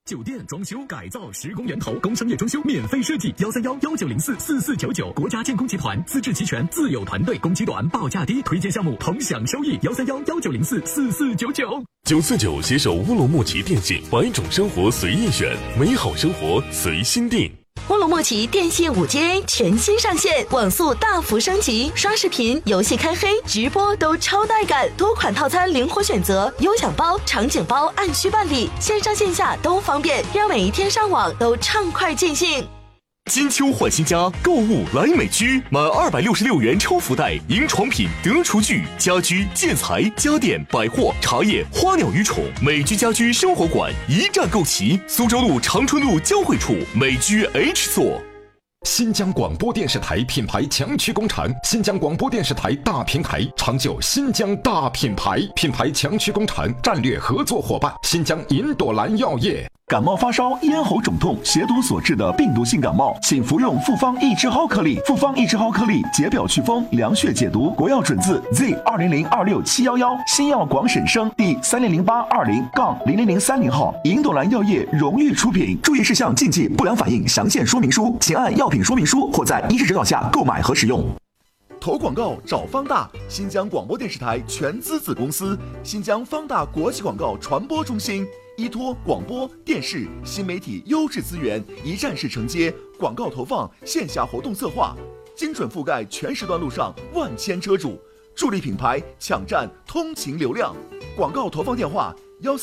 酒店装修改造施工源头，工商业装修免费设计，13119044499，国家建工集团资质齐全，自有团队，工期短，报价低，推荐项目同享收益，13119044499。 949携手乌鲁木齐电信，百种生活随意选，美好生活随心定。 乌鲁木齐电信 5G 全新上线，网速大幅升级，刷视频、游戏开黑、直播都超带感，多款套餐灵活选择，优享包、场景包按需办理，线上线下都方便，让每一天上网都畅快尽兴。 金秋换新家，购物来美居，满266元抽福袋，赢床品、得厨具、家居、建材、家电、百货、茶叶、花鸟鱼虫，美居家居生活馆一站购齐。苏州路长春路交汇处美居 H 座。 新疆广播电视台品牌强驱工厂，新疆广播电视台大平台，长久新疆大品牌，品牌强驱工厂战略合作伙伴，新疆银朵兰药业。 感冒发烧、咽喉肿痛、血毒所致的病毒性感冒，请服用复方益智蒿颗粒。复方益智蒿颗粒解表祛风、凉血解毒，国药准字 Z200267711，新药广审生第300820-0003号，银朵兰药业荣誉出品。注意事项、禁忌、不良反应详见说明书，请按药品说明书或在医师指导下购买和使用。投广告找方大，新疆广播电视台全资子公司，新疆方大国际广告传播中心，依托广播电视新媒体优质资源，一站式承接广告投放、线下活动策划，精准覆盖全时段路上万千车主，助力品牌抢占通勤流量。广告投放电话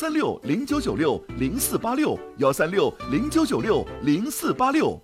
：13609960486，13609960486。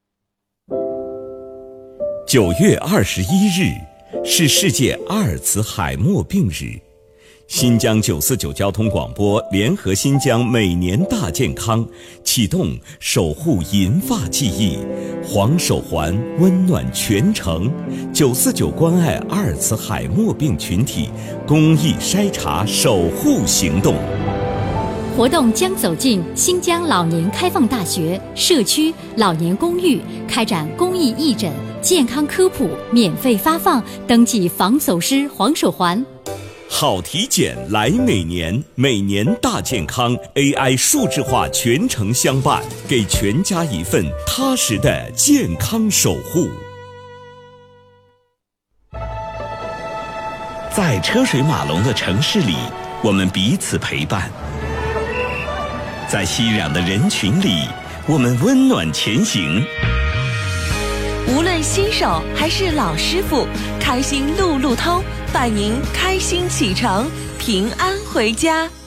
9月21日是世界阿尔茨海默病日。新疆949交通广播联合新疆每年大健康，启动守护银发记忆，黄手环温暖全城，949关爱阿尔茨海默病群体公益筛查守护行动。 活动将走进新疆老年开放大学、社区、老年公寓，开展公益义诊、健康科普，免费发放登记防走失黄手环。 好体检来每年，每年大健康 AI 数字化全程相伴，给全家一份踏实的健康守护。在车水马龙的城市里，我们彼此陪伴；在熙攘的人群里，我们温暖前行。 无论新手还是老师傅，开心路路通，伴您开心启程，平安回家。